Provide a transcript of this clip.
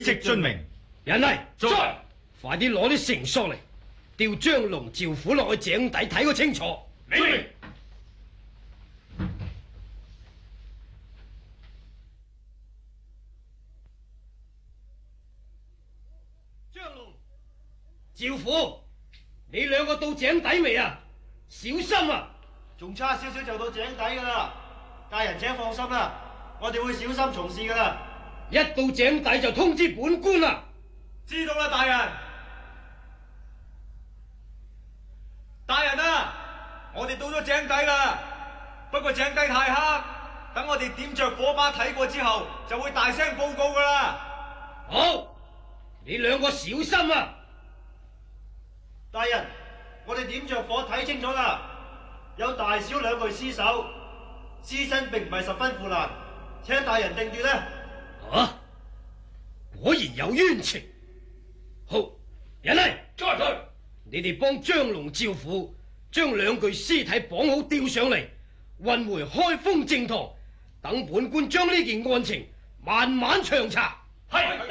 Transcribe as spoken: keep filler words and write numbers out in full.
即遵命。 人嚟， 在， 快啲攞啲繩索嚟，吊張龍趙虎落去井底睇個清楚。 領命。 張龍、趙虎，你兩個到井底未啊？小心啊！ 仲差少少就到井底噶啦，大人請放心啦，我哋會小心從事噶啦。 一到井底就通知本官啦。 知道啦，大人。大人啊，我哋到咗井底啦，不過井底太黑，等我哋點着火把睇過之後，就會大聲報告噶啦。 好，你兩個小心啊！ 大人，我哋點着火睇清楚啦，有大小兩具屍首，屍身並唔係十分腐爛，請大人定奪呢。 啊，果然有冤情。好，人嚟， 在在。 你哋幫張龍趙虎將兩具屍體綁好吊上嚟，運回開封正堂，等本官將呢件案情慢慢詳查。 係。